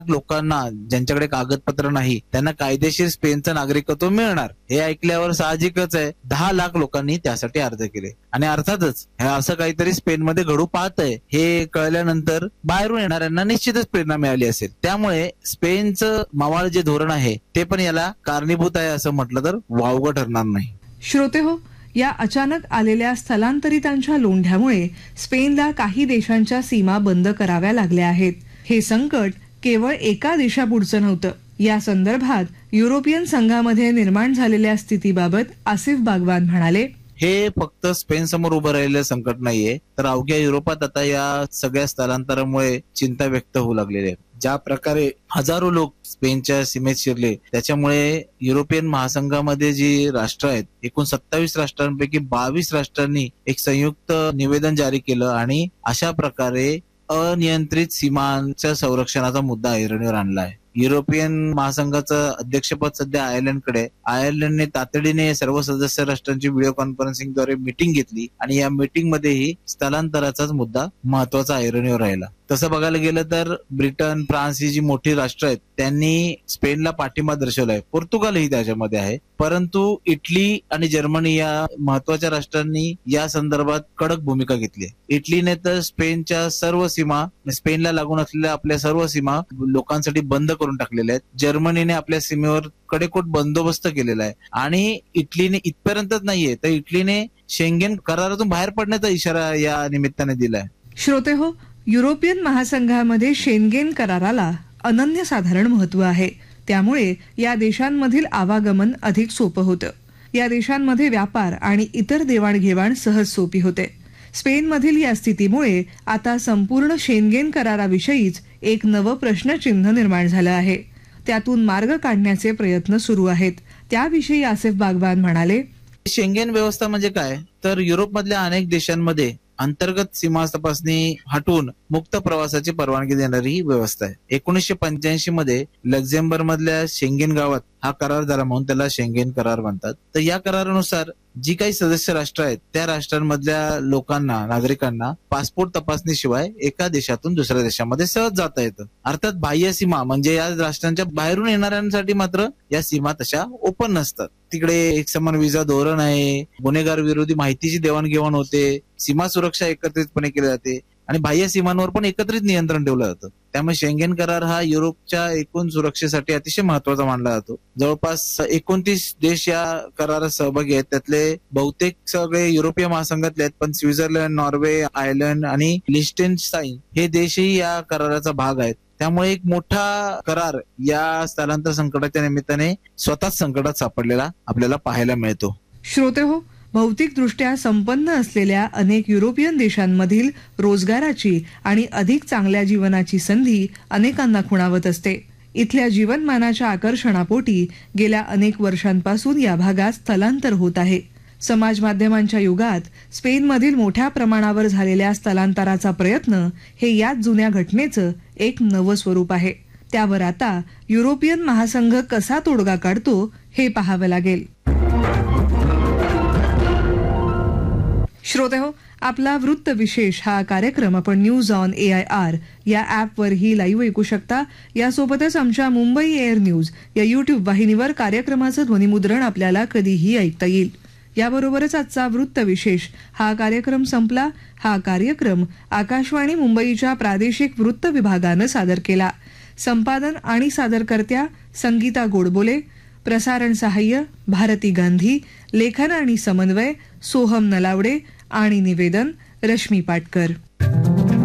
लोकांना ज्यांच्याकडे कागदपत्र नाही त्यांना कायदेशीर स्पेनचं नागरिकत्व मिळणार हे ऐकल्यावर साहजिकच आहे 10 लाख लोकांनी त्यासाठी अर्ज केले. आणि अर्थातच हे असं काहीतरी स्पेनमध्ये घडू पाहतंय हे कळल्यानंतर बाहेरून येणाऱ्यांना निश्चितच प्रेरणा मिळाली असेल. त्यामुळे स्पेनचं मावाळ जे धोरण आहे ते पण याला कारणीभूत आहे असं म्हटलं तर वावगं ठरणार नाही. श्रोते हो, या अचानक आलेल्या स्थलांतरितांच्या लोंढ्यामुळे स्पेनला काही देशांच्या सीमा बंद कराव्या लागल्या आहेत. हे संकट केवळ एका देशापुढचं नव्हतं. या संदर्भात युरोपियन संघामध्ये निर्माण झालेल्या स्थितीबाबत आसिफ बागवान म्हणाले, हे फक्त स्पेन समोर उभं राहिलेलं संकट नाहीये, तर अवघ्या युरोपात आता या सगळ्या स्थलांतरामुळे चिंता व्यक्त होऊ लागलेली आहे. ज्या प्रकारे हजारो लोक स्पेनच्या सीमेत शिरले त्याच्यामुळे युरोपियन महासंघामध्ये जी राष्ट्र आहेत एकूण 27 राष्ट्रांपैकी 22 राष्ट्रांनी एक संयुक्त निवेदन जारी केलं आणि अशा प्रकारे अनियंत्रित सीमांच्या संरक्षणाचा मुद्दा ऐरणीवर आणला आहे. युरोपियन महासंघाचं अध्यक्षपद सध्या आयर्लंडकडे. आयर्लंडने तातडीने सर्व सदस्य राष्ट्रांची व्हिडिओ कॉन्फरन्सिंगद्वारे मीटिंग घेतली आणि या मीटिंगमध्येही स्थलांतराचाच मुद्दा महत्वाचा ऐरणीवर राहिला. तसं बघायला गेलं तर ब्रिटन, फ्रान्स ही जी मोठी राष्ट्र आहेत त्यांनी स्पेनला पाठिंबा दर्शवलाय. पोर्तुगालही त्याच्यामध्ये आहे, परंतु इटली आणि जर्मनी या महत्वाच्या राष्ट्रांनी या संदर्भात कडक भूमिका घेतली. इटलीने तर स्पेनच्या सर्व सीमा, स्पेनला लागून असलेल्या आपल्या सर्व सीमा लोकांसाठी बंद करून टाकलेल्या आहेत. जर्मनीने आपल्या सीमेवर कडेकोट बंदोबस्त केलेला आहे आणि इटलीने इथपर्यंतच नाहीये तर इटलीने शेंगेन करारातून बाहेर पडण्याचा इशारा या निमित्ताने दिलाय. श्रोते हो, युरोपियन महासंघामध्ये शेंगेन कराराला अनन्यसाधारण महत्व आहे. त्यामुळे या देशांमधील आवागमन अधिक सोपं होतं. या देशांमध्ये व्यापार आणि इतर देवाणघेवाण सहज सोपी होते. स्पेनमधील या स्थितीमुळे आता संपूर्ण शेंगेन कराराविषयीच एक नवं प्रश्नचिन्ह निर्माण झालं आहे. त्यातून मार्ग काढण्याचे प्रयत्न सुरू आहेत. त्याविषयी आसिफ बागवान म्हणाले, शेंगेन व्यवस्था म्हणजे काय तर युरोपमधल्या अनेक देशांमध्ये अंतर्गत सीमा तपासणी हटवून मुक्त प्रवासाची परवानगी देणारी ही व्यवस्था आहे. 1985 मध्ये लक्झेंबर्ग मधल्या शेंगेन गावात हा करार झाला म्हणून त्याला शेंगेन करार म्हणतात. तर या करारानुसार जी काही सदस्य राष्ट्र आहेत त्या राष्ट्रांमधल्या लोकांना, नागरिकांना पासपोर्ट तपासणीशिवाय एका देशातून दुसऱ्या देशामध्ये सहज जाता येतं. अर्थात बाह्य सीमा म्हणजे या राष्ट्रांच्या बाहेरून येणाऱ्यांसाठी मात्र या सीमा तशा ओपन नसतात. तिकडे एक समान विजा धोरण आहे, गुन्हेगार विरोधी माहितीची देवाणघेवाण होते, सीमा सुरक्षा एकत्रितपणे केली जाते आणि बाह्य सीमांवर पण एकत्रित नियंत्रण ठेवलं जातं. त्यामुळे शेंगेन करार हा युरोपच्या एकूण सुरक्षेसाठी अतिशय महत्वाचा मानला जातो. जवळपास 29 देश या करारात सहभागी आहेत. त्यातले बहुतेक सगळे युरोपीय महासंघातले आहेत, पण स्वित्झर्लंड, नॉर्वे, आयर्लंड आणि लिस्टेनस्टाईन हे देशही या कराराचा भाग आहेत. त्यामुळे एक मोठा करार या स्थलांतर संकटाच्या निमित्ताने स्वतःच संकटात सापडलेला आपल्याला पाहायला मिळतो. श्रोते हो, भौतिकदृष्ट्या संपन्न असलेल्या अनेक युरोपियन देशांमधील रोजगाराची आणि अधिक चांगल्या जीवनाची संधी अनेकांना खुणावत असते. इथल्या जीवनमानाच्या आकर्षणापोटी गेल्या अनेक वर्षांपासून या भागात स्थलांतर होत आहे. समाज माध्यमांच्या युगात स्पेनमधील मोठ्या प्रमाणावर झालेल्या स्थलांतराचा प्रयत्न हे याच जुन्या घटनेचं एक नवं स्वरूप आहे. त्यावर आता युरोपियन महासंघ कसा तोडगा काढतो हे पाहावं लागेल. श्रोते हो, आपला वृत्त विशेष हा कार्यक्रम आपण न्यूज ऑन AIR या ॲपवरही लाईव्ह ऐकू शकता. यासोबतच आमच्या मुंबई एअर न्यूज या YouTube वाहिनीवर कार्यक्रमाचं ध्वनिमुद्रण आपल्याला कधीही ऐकता येईल. याबरोबरच आजचा वृत्त विशेष हा कार्यक्रम संपला. हा कार्यक्रम आकाशवाणी मुंबईच्या प्रादेशिक वृत्त विभागानं सादर केला. संपादन आणि सादरकर्त्या संगीता गोडबोले, प्रसारण सहाय्य भारती गांधी, लेखन आणि समन्वय सोहम नलावडे आणि निवेदन रश्मी पाटकर.